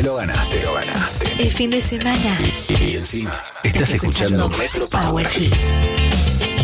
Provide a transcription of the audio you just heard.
lo ganaste, lo ganaste. El fin de semana. Y encima, estás escuchando Metro Power Hits.